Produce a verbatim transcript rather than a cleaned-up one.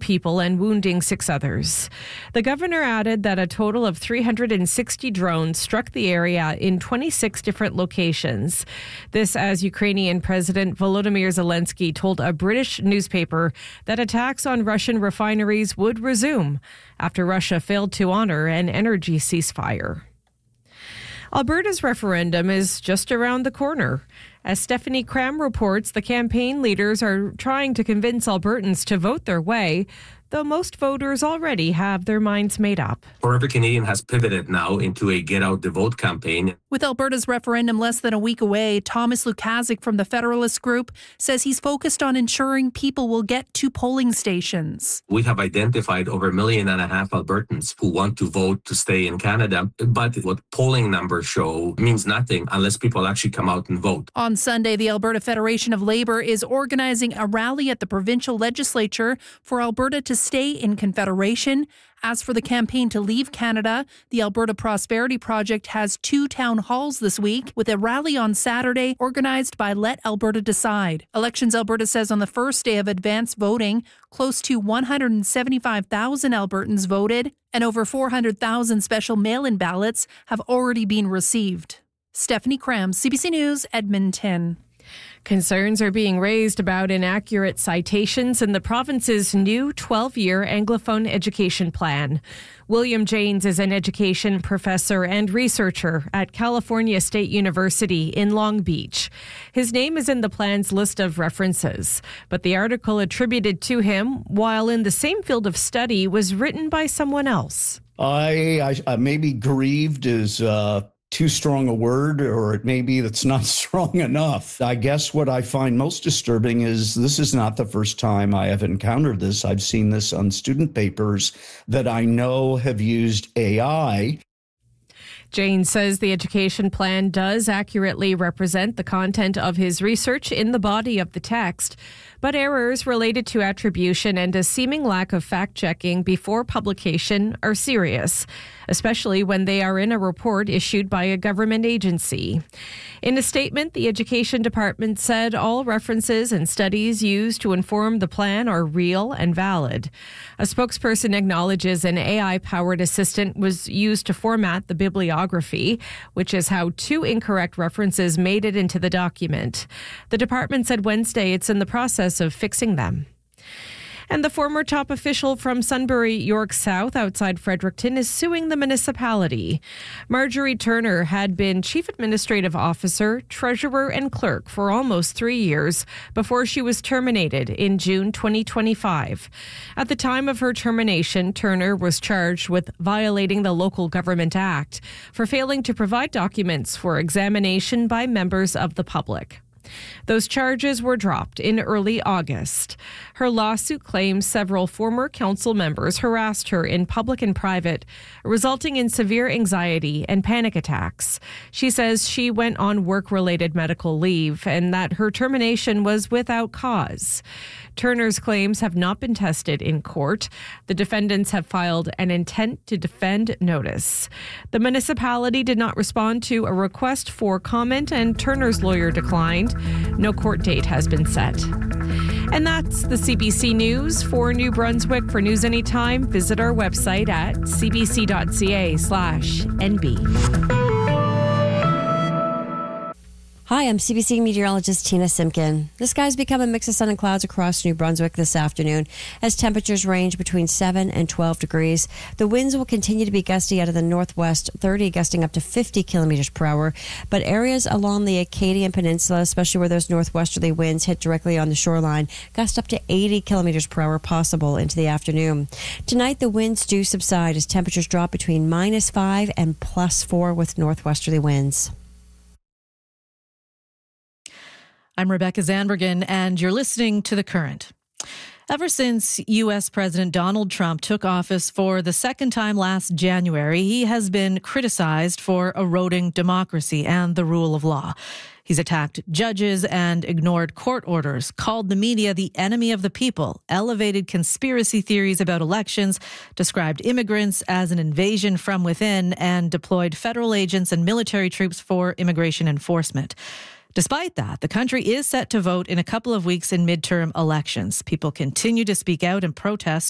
people and wounding six others. The governor added that a total of three hundred sixty drones struck the area in twenty-six different locations. This as Ukrainian President Volodymyr Zelensky told a British newspaper that attacks on Russian refineries would resume after Russia failed to honor an energy ceasefire. Alberta's referendum is just around the corner. As Stephanie Cram reports, the campaign leaders are trying to convince Albertans to vote their way, though most voters already have their minds made up. Forever Canadian has pivoted now into a Get Out the Vote campaign. With Alberta's referendum less than a week away, Thomas Lukasik from the Federalist Group says he's focused on ensuring people will get to polling stations. We have identified over a million and a half Albertans who want to vote to stay in Canada, but what polling numbers show means nothing unless people actually come out and vote. On Sunday, the Alberta Federation of Labour is organizing a rally at the provincial legislature for Alberta to stay in Confederation. As for the campaign to leave Canada, the Alberta Prosperity Project has two town halls this week, with a rally on Saturday organized by Let Alberta Decide. Elections Alberta says on the first day of advance voting, close to one hundred seventy-five thousand Albertans voted, and over four hundred thousand special mail-in ballots have already been received. Stephanie Cram, C B C News, Edmonton. Concerns are being raised about inaccurate citations in the province's new twelve-year Anglophone education plan. William Janes is an education professor and researcher at California State University in Long Beach. His name is in the plan's list of references, but the article attributed to him, while in the same field of study, was written by someone else. I, I, I maybe grieved is uh too strong a word, or it may be that's not strong enough. I guess what I find most disturbing is this is not the first time I have encountered this. I've seen this on student papers that I know have used A I. Jane says the education plan does accurately represent the content of his research in the body of the text, but errors related to attribution and a seeming lack of fact-checking before publication are serious, especially when they are in a report issued by a government agency. In a statement, the Education Department said all references and studies used to inform the plan are real and valid. A spokesperson acknowledges an A I-powered assistant was used to format the bibliography, which is how two incorrect references made it into the document. The department said Wednesday it's in the process of fixing them. And the former top official from Sunbury, York South, outside Fredericton, is suing the municipality. Marjorie Turner had been chief administrative officer, treasurer, and clerk for almost three years before she was terminated in June twenty twenty-five. At the time of her termination, Turner was charged with violating the Local Government Act for failing to provide documents for examination by members of the public. Those charges were dropped in early August. Her lawsuit claims several former council members harassed her in public and private, resulting in severe anxiety and panic attacks. She says she went on work-related medical leave and that her termination was without cause. Turner's claims have not been tested in court. The defendants have filed an intent to defend notice. The municipality did not respond to a request for comment, and Turner's lawyer declined. No court date has been set. And that's the C B C News. For New Brunswick, for news anytime, visit our website at cbc.ca slash NB. Hi, I'm C B C meteorologist Tina Simkin. The skies become a mix of sun and clouds across New Brunswick this afternoon as temperatures range between seven and twelve degrees. The winds will continue to be gusty out of the northwest, thirty gusting up to fifty kilometers per hour. But areas along the Acadian Peninsula, especially where those northwesterly winds hit directly on the shoreline, gust up to eighty kilometers per hour possible into the afternoon. Tonight, the winds do subside as temperatures drop between minus five and plus four with northwesterly winds. I'm Rebecca Zandbergen, and you're listening to The Current. Ever since U S President Donald Trump took office for the second time last January, he has been criticized for eroding democracy and the rule of law. He's attacked judges and ignored court orders, called the media the enemy of the people, elevated conspiracy theories about elections, described immigrants as an invasion from within, and deployed federal agents and military troops for immigration enforcement. Despite that, the country is set to vote in a couple of weeks in midterm elections. People continue to speak out and protest